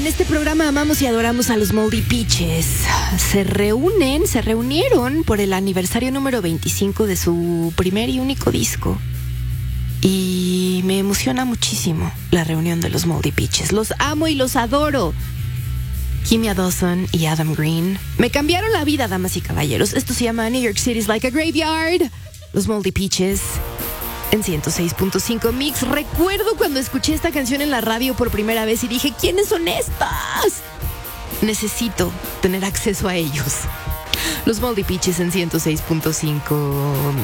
En este programa amamos y adoramos a los Moldy Peaches. Se reunieron por el aniversario número 25 de su primer y único disco. Y me emociona muchísimo la reunión de los Moldy Peaches. Los amo y los adoro. Kimya Dawson y Adam Green me cambiaron la vida, damas y caballeros. Esto se llama New York City's Like a Graveyard. Los Moldy Peaches en 106.5 Mix. Recuerdo cuando escuché esta canción en la radio por primera vez y dije, ¿quiénes son estas? Necesito tener acceso a ellos. Los Moldy Peaches en 106.5